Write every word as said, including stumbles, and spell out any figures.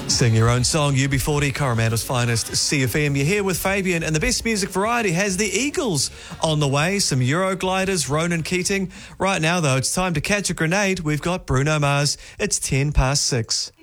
Sing your own song, U B forty, Coromandel's finest C F M. You're here with Fabian, and the best music variety has the Eagles on the way. Some Eurogliders, Ronan Keating. Right now, though, it's time to catch a grenade. We've got Bruno Mars. It's ten past six.